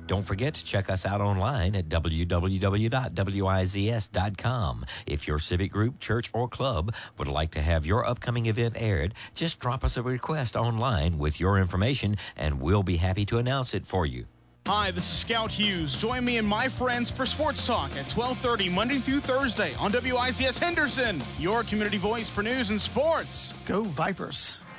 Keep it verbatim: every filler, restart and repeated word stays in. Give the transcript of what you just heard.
Don't forget to check us out online at w w w dot w i z s dot com. If your civic group, church, or club would like to have your upcoming event aired, just drop us a request online with your information, and we'll be happy to announce it for you. Hi, this is Scout Hughes. Join me and my friends for Sports Talk at twelve thirty Monday through Thursday on W I Z S Henderson, your community voice for news and sports. Go Vipers.